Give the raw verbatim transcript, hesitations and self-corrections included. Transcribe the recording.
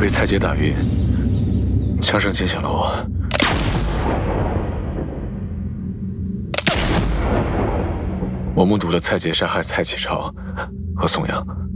被蔡杰打晕，枪声惊醒了我。我目睹了蔡杰杀害蔡启超和宋阳。